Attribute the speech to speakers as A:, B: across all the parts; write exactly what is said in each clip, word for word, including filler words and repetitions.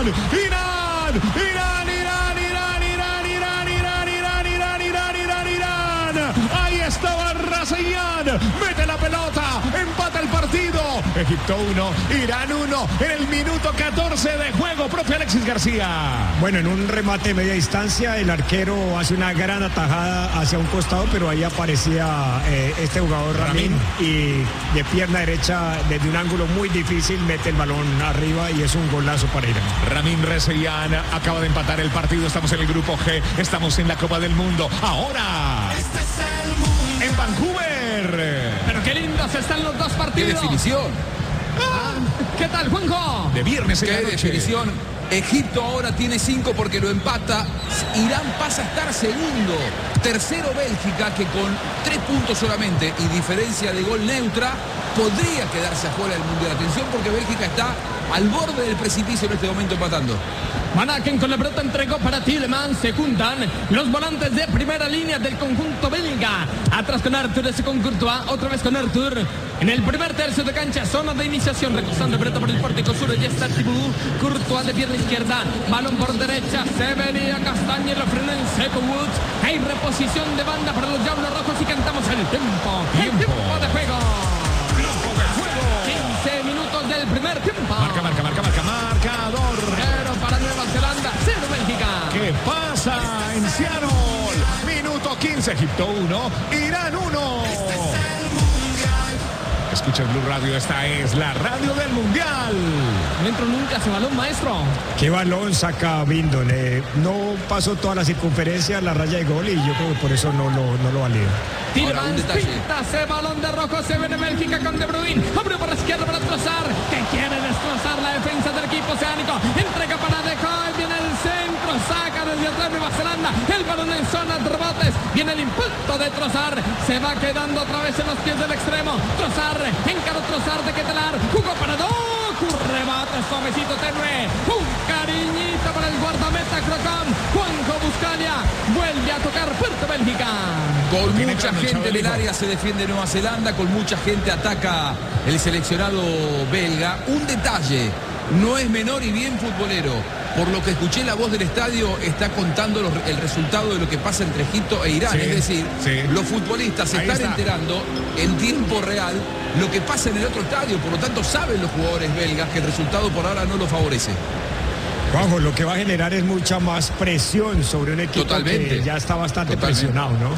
A: Irán, Irán, Irán, Irán, Irán, Irán, Irán, Irán, Irán, Irán, Irán, Irán. Ahí estaba Raseyan, mete la pelota, empata el partido. Egipto uno, Irán uno, en el minuto catorce de juego, propio Alexis García.
B: Bueno, en un remate de media distancia, el arquero hace una gran atajada hacia un costado, pero ahí aparecía eh, este jugador Ramin, y de pierna derecha, desde un ángulo muy difícil, mete el balón arriba y es un golazo para Irán.
A: Ramin Raseyan acaba de empatar el partido. Estamos en el grupo G, estamos en la Copa del Mundo. Ahora,
C: Este es el mundo.
A: en Vancouver.
D: Pero qué lindos están los dos
E: ¡Qué
D: partidos.
E: definición!
D: Ah, ¿qué tal, Juanjo?
A: De viernes en
E: ¡Qué
A: la noche.
E: definición! Egipto ahora tiene cinco porque lo empata. Irán pasa a estar segundo. Tercero Bélgica, que con tres puntos solamente y diferencia de gol neutra podría quedarse afuera del Mundial. Atención, porque Bélgica está al borde del precipicio en este momento empatando.
D: Van Aken con la pelota entregó para Tielemans. Se juntan los volantes de primera línea del conjunto belga. Atrás con Arthur, ese con Courtois. Otra vez con Arthur. En el primer tercio de cancha, zona de iniciación. Recostando la pelota por el pórtico sur. Ya está Thibaut. Courtois de pierna izquierda. Balón por derecha. Se venía Castañe. Lo frena en seco Woods. Hay reposición de banda para los Diablos Rojos y cantamos el tiempo.
A: Tiempo.
D: El tiempo de juego.
A: Tiempo de juego.
D: quince minutos del primer tiempo.
A: Marca, marca, marca, marca, marcador.
D: Cero para Nueva Zelanda, cero Bélgica.
A: ¿Qué pasa en Seattle? Minuto quince, Egipto uno, Irán uno. Escucha Blue Radio, esta es la radio del Mundial.
D: No entró nunca ese balón, maestro.
B: Qué balón saca Bindon. Eh, no pasó toda la circunferencia, la raya de gol, y yo creo que por eso no lo, no lo valida.
E: Ahora, un
D: Tielemans
E: detalle.
D: pinta ese balón de rojo. Se viene Bélgica con De Bruyne. Abrió por la izquierda para destrozar. Que quiere destrozar la defensa del equipo oceánico. Entrega para De Koy. Viene el centro. Saca desde atrás Nueva Zelanda. El balón en zona de rebotes. Viene el impulso de Trossard. Se va quedando otra vez en los pies del extremo. Trossard. Encaró Trossard de Ketelar. Jugó para Doku. Rebate suavecito tenue. Un cariñito para el guardameta Crocom. Juanjo Buscalia. Vuelve a tocar Puerto Bélgica.
E: Con
A: Tiene
E: mucha
A: grande,
E: gente en el
A: Chabelico.
E: área se defiende Nueva Zelanda, con mucha gente ataca el seleccionado belga. Un detalle, no es menor y bien futbolero. Por lo que escuché, la voz del estadio está contando los- el resultado de lo que pasa entre Egipto e Irán.
A: Sí,
E: es decir,
A: sí.
E: los futbolistas se
A: Ahí
E: están
A: está.
E: enterando en tiempo real lo que pasa en el otro estadio. Por lo tanto, saben los jugadores belgas que el resultado por ahora no los favorece.
B: Juanjo, lo que va a generar es mucha más presión sobre un equipo
E: Totalmente.
B: que ya está bastante
E: Totalmente.
B: presionado, ¿no?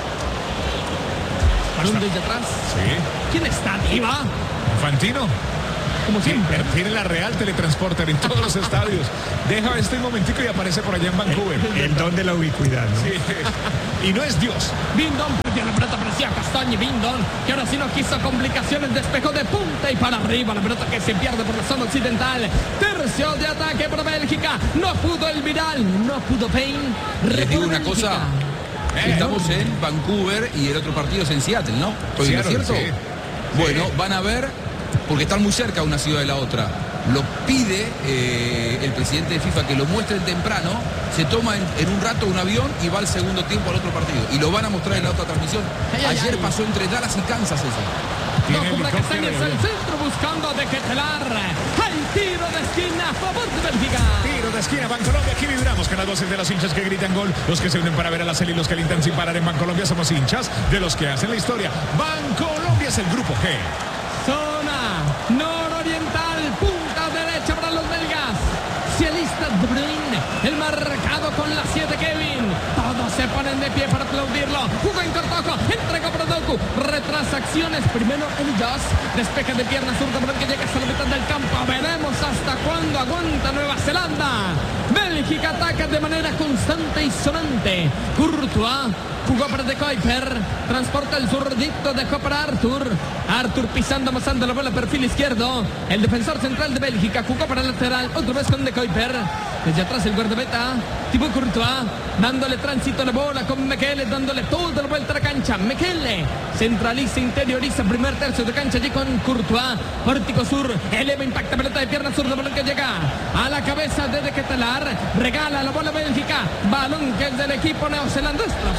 D: Balón desde atrás.
A: Sí.
D: ¿Quién está arriba?
A: Fantino.
D: Como siempre.
A: Tiene la Real Teletransporter en todos los estadios. Deja este momentico y aparece por allá en Vancouver.
B: El don de la ubicuidad, ¿no?
A: Sí. Y no es Dios.
D: Bindon perdió la pelota, parecía Castañe. Bindon, que ahora sí no quiso complicaciones, despejó de punta y para arriba. La pelota que se pierde por la zona occidental. Tercio de ataque para Bélgica. No pudo el Viral, no pudo Payne.
E: Les digo una
D: Bélgica.
E: cosa,
A: Eh,
E: estamos en Vancouver y el otro partido es en Seattle, ¿no? ¿Estoy bien,
A: Seattle,
E: cierto?
A: sí.
E: Bueno,
A: Sí.
E: van a ver, porque están muy cerca una ciudad de la otra. Lo pide eh, el presidente de FIFA que lo muestren temprano, se toma en, en un rato un avión y va al segundo tiempo al otro partido. Y lo van a mostrar en la otra transmisión.
D: Ay, ay,
E: Ayer
D: ay.
E: pasó entre Dallas y Kansas eso.
D: No
A: Tiene
D: cubra
A: helicóptero
D: Castañes
A: de
D: al
A: avión.
D: centro buscando de Ketelar. Hay tiro de esquina a favor de Bélgica.
A: Tiro de esquina, Bancolombia, aquí vibramos con las voces de los hinchas que gritan gol, los que se unen para ver a la serie y los que alientan sin parar en Bancolombia. Somos hinchas de los que hacen la historia. Bancolombia es el grupo G.
D: Zona nororiental, punta derecha para los belgas. Cielista De Bruyne, el marcado con la siete Kevin. Todos se ponen de pie para aplaudirlo. Jugó en cortojo, entrega para Doku. Retrasa acciones, primero ellos. Despeja de pierna zurda, por el que llega hasta la mitad del campo. Veremos hasta cuándo aguanta Nueva Zelanda. Bélgica ataca de manera constante y sonante. Courtois jugó para De Kuiper, transporta el zurdito, dejó para Arthur. Arthur pisando, amasando la bola, perfil izquierdo. El defensor central de Bélgica jugó para el lateral, otra vez con De Kuiper. Desde atrás el guardameta, Thibaut Courtois, dándole tránsito a la bola con Mekele, dándole toda la vuelta a la cancha. Mekele centraliza, interioriza, primer tercio de cancha allí con Courtois. Pórtico sur, eleva, impacta, pelota de pierna zurda, balón que llega a la cabeza de De Ketelar. Regala la bola a Bélgica, balón que es del equipo neozelandés, profe.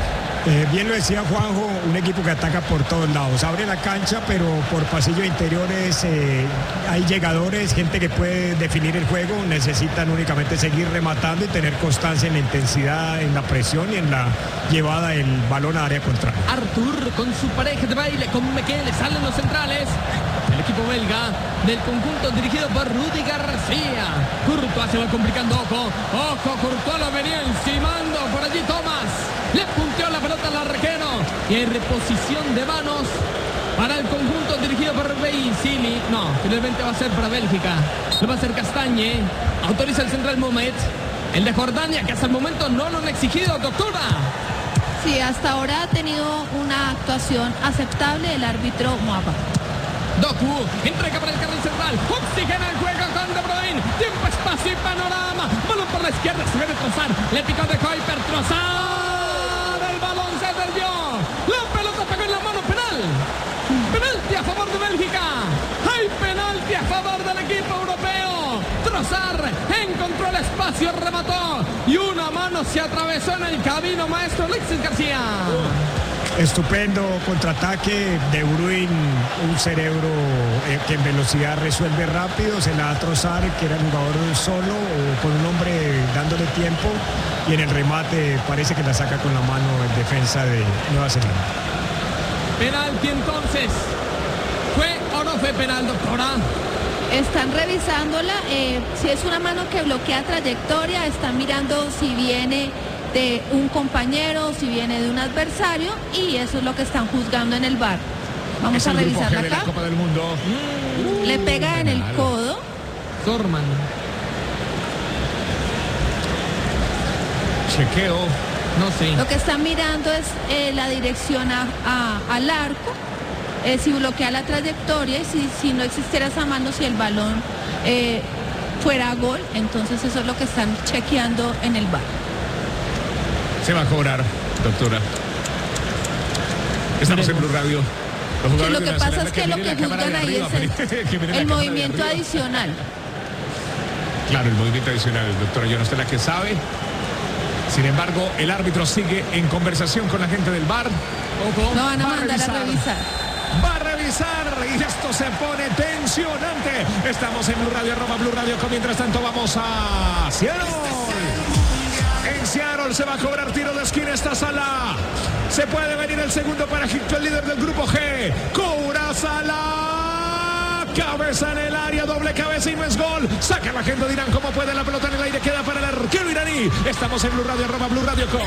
B: Eh, bien lo decía Juanjo, un equipo que ataca por todos lados, abre la cancha, pero por pasillos interiores eh, hay llegadores, gente que puede definir el juego, necesitan únicamente seguir rematando y tener constancia en la intensidad, en la presión y en la llevada del balón a área contraria.
D: Artur con su pareja de baile, con Mekele, salen los centrales. El equipo belga del conjunto dirigido por Rudy García. Courtois se va complicando, ojo, ojo, Courtois lo venía encimando, por allí Thomas, le punteó la pelota al arquero y hay reposición de manos para el conjunto dirigido por Beizili. No, finalmente va a ser para Bélgica, lo va a hacer Castañe, autoriza el central Mohamed, el de Jordania, que hasta el momento no lo han exigido, doctora.
C: Sí, hasta ahora ha tenido una actuación aceptable el árbitro Moaba.
D: Doku, entrega para el carril central, oxigena el juego con De Bruyne, tiempo, espacio y panorama, balón por la izquierda, se debe Trossard, le picó de Kuiper, Trossard, el balón se desvió, la pelota pegó en la mano, penal, penalti a favor de Bélgica, hay penalti a favor del equipo europeo, Trossard encontró el espacio, remató y una mano se atravesó en el camino, maestro Alexis García.
B: Estupendo contraataque, De Bruyne, un cerebro eh, que en velocidad resuelve rápido, se la da a Trossard, que era un jugador solo o con un hombre dándole tiempo, y en el remate parece que la saca con la mano en defensa de Nueva Zelanda.
D: Penalti entonces, ¿fue o no fue penal, doctora?
C: Están revisándola, eh, si es una mano que bloquea trayectoria, están mirando si viene de un compañero, si viene de un adversario, y eso es lo que están juzgando en el V A R. Vamos
A: Es
C: a
A: el grupo G
C: revisarla
A: de la
C: acá.
A: Copa del Mundo.
C: Le pega en el
A: penal.
C: codo.
D: Zorman.
A: Chequeo.
D: No sé.
C: Lo que están mirando es eh, la dirección a, a- al arco, eh, si bloquea la trayectoria y si, si no existiera esa mano, si el balón eh, fuera gol, entonces eso es lo que están chequeando en el V A R.
A: Se va a cobrar, doctora. Estamos en Blue Radio. Los
C: Sí,
A: jugadores
C: lo
A: de
C: que
A: Nueva
C: pasa
A: Zelanda,
C: es que lo
A: mire
C: que
A: la cámara
C: juzgan
A: de
C: ahí
A: arriba,
C: es el,
A: que mire la
C: el
A: cámara de
C: movimiento
A: arriba.
C: adicional.
A: Claro, el movimiento adicional, doctora. Yo no sé la que sabe. Sin embargo, el árbitro sigue en conversación con la gente del V A R. Ojo,
C: Lo van a
A: va
C: mandar a revisar.
A: Va a revisar y esto se pone tensionante. Estamos en Blue Radio, arroba Blue Radio. Mientras tanto vamos a Seattle. En Seattle se va a cobrar tiro de esquina esta sala. Se puede venir el segundo para Egipto, el líder del grupo G. Cobra Salah. Cabeza en el área, doble cabeza y no es gol. Saca la gente de Irán como puede, la pelota en el aire queda para el arquero iraní. Estamos en Blue Radio, arroba Blue Radio Co.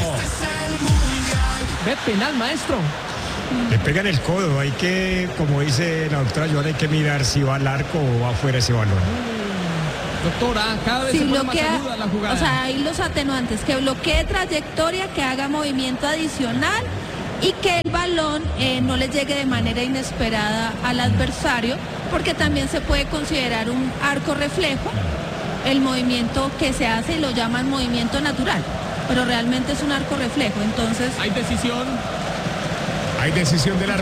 D: Ve penal, maestro.
B: Le pega en el codo, hay que, como dice la doctora Joana, hay que mirar si va al arco o va afuera ese balón.
D: Doctora, cada vez
C: Si
D: se pone más
C: bloquea,
D: aguda la jugada.
C: o sea, hay los atenuantes, que bloquee trayectoria, que haga movimiento adicional y que el balón eh, no le llegue de manera inesperada al adversario, porque también se puede considerar un arco reflejo, el movimiento que se hace y lo llaman movimiento natural, pero realmente es un arco reflejo, entonces...
D: Hay decisión.
A: Hay decisión del árbitro.